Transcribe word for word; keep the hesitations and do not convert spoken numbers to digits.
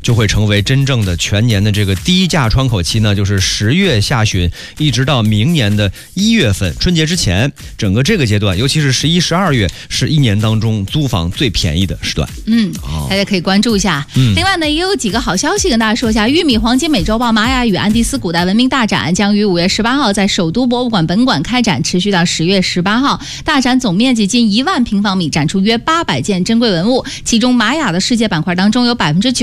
就会成为真正的全年的这个低价窗口期呢，就是十月下旬一直到明年的一月份春节之前，整个这个阶段，尤其是十一、十二月，是一年当中租房最便宜的时段。 嗯，哦、大家可以关注一下。嗯，另外呢，也有几个好消息跟大家说一下。玉米黄金美洲豹玛雅与安第斯古代文明大展将于五月十八号在首都博物馆本馆开展，持续到十月十八号。大展总面积近一万平方米，展出约八百件珍贵文物，其中玛雅的世界板块当中有百分之九。